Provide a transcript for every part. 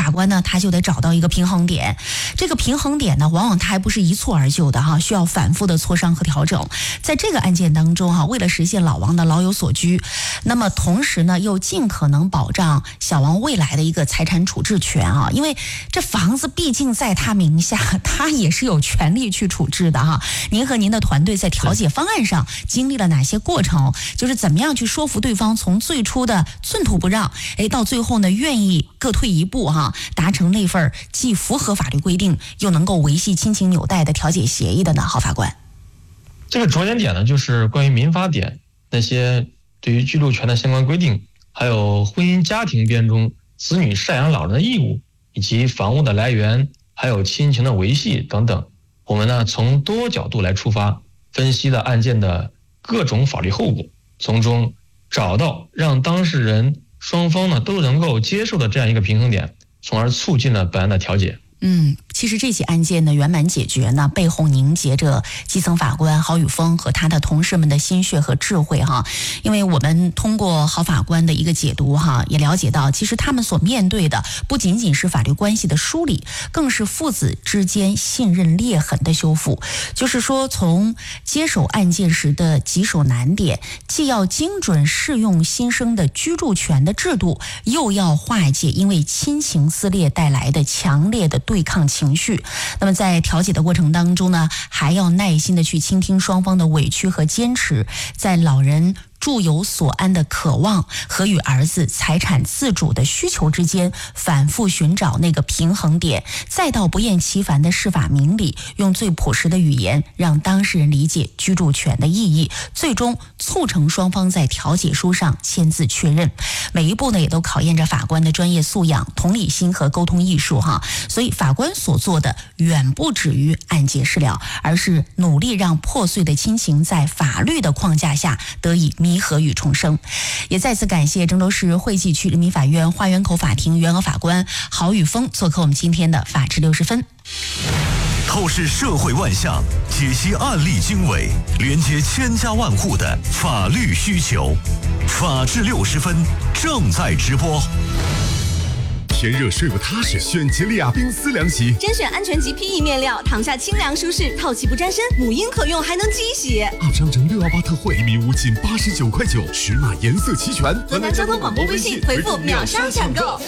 法官呢他就得找到一个平衡点，这个平衡点呢往往它还不是一蹴而就的哈，需要反复的磋商和调整。在这个案件当中哈，为了实现老王的老有所居，那么同时呢又尽可能保障小王未来的一个财产处置权啊，因为这房子毕竟在他名下，他也是有权利去处置的哈。您和您的团队在调解方案上经历了哪些过程？就是怎么样去说服对方从最初的寸土不让，到最后呢愿意各退一步哈，达成那份既符合法律规定又能够维系亲情纽带的调解协议的呢？郝法官， 这个着眼点呢，就是关于民法典那些对于居住权的相关规定，还有婚姻家庭编中子女赡养老人的义务，以及房屋的来源，还有亲情的维系等等。我们呢从多角度来出发，分析了案件的各种法律后果，从中找到让当事人双方呢都能够接受的这样一个平衡点，从而促进了本案的调解。 其实这起案件的圆满解决呢，背后凝结着基层法官郝宇峰和他的同事们的心血和智慧哈。因为我们通过郝法官的一个解读哈，也了解到，其实他们所面对的不仅仅是法律关系的梳理，更是父子之间信任裂痕的修复。就是说，从接手案件时的棘手难点，既要精准适用新生的居住权的制度，又要化解因为亲情撕裂带来的强烈的对抗情绪。那么在调解的过程当中呢，还要耐心的去倾听双方的委屈和坚持，在老人住有所安的渴望和与儿子财产自主的需求之间反复寻找那个平衡点，再到不厌其烦的释法明理，用最朴实的语言让当事人理解居住权的意义，最终促成双方在调解书上签字确认。每一步呢也都考验着法官的专业素养、同理心和沟通艺术哈。所以法官所做的远不止于案结事了，而是努力让破碎的亲情在法律的框架下得以弥合与重生。也再次感谢郑州市惠济区人民法院花园口法庭原额法官郝宇峰做客我们今天的法治60分。 透视社会万象，解析案例经纬，连接千家万户的法律需求。法治60分正在直播。 天热睡不踏实，选吉利亚冰丝凉席， 甄选安全级 PE 面料，躺下清凉舒适，透气不沾身，母婴可用，还能机洗。 2商城618特惠，1米5仅89.9块，10码颜色齐全。 河南交通广播微信回复秒杀抢购。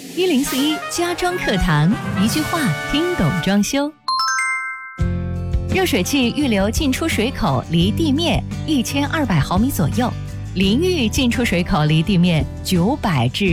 1041家装课堂，一句话听懂装修。热水器预留进出水口离地面1200毫米左右，淋浴进出水口离地面900至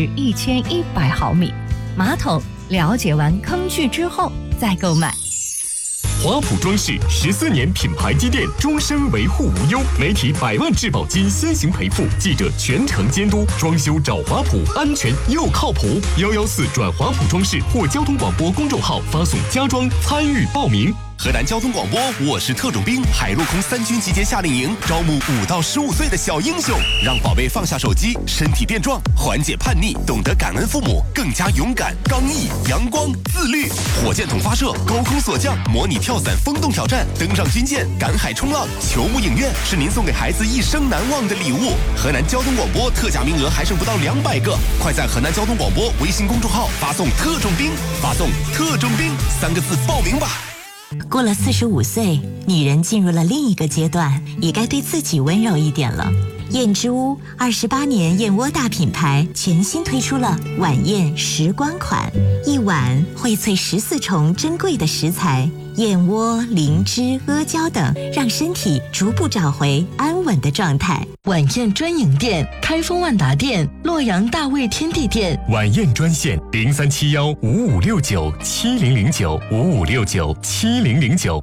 1100毫米。马桶了解完坑距之后再购买。 华普装饰14年品牌积淀，终身维护无忧，媒体100万质保金先行赔付，记者全程监督，装修找华普，安全又靠谱。114转华普装饰或交通广播公众号发送家装参与报名。 河南交通广播，我是特种兵，海陆空3军集结夏令营，招募5到15岁的小英雄，让宝贝放下手机，身体变壮，缓解叛逆，懂得感恩父母，更加勇敢、刚毅、阳光、自律。火箭筒发射，高空锁降，模拟跳伞风洞挑战，登上军舰，赶海冲浪，球幕影院是您送给孩子一生难忘的礼物。河南交通广播特价名额还剩不到200个，快在河南交通广播微信公众号发送特种兵，发送特种兵3个字报名吧。 过了45岁，女人进入了另一个阶段，也该对自己温柔一点了。燕之屋28年燕窝大品牌全新推出了晚宴时光款，一碗荟萃14重珍贵的食材，燕窝、灵芝、阿胶等，让身体逐步找回安稳的状态。 晚宴专营店：开封万达店、洛阳大卫天地店。 晚宴专线03715569700955697009。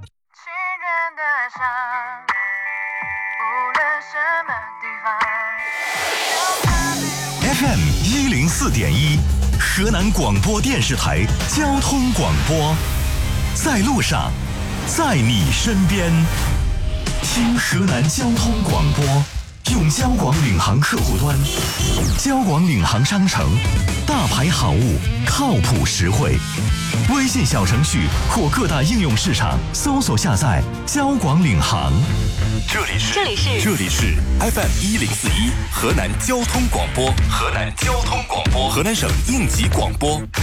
FM 104.1，河南广播电视台交通广播，在路上，在你身边，听河南交通广播，用交广领航客户端，交广领航商城，大牌好物，靠谱实惠。微信小程序或各大应用市场搜索下载交广领航。 这里是 FM 1041河南交通广播，河南省应急广播。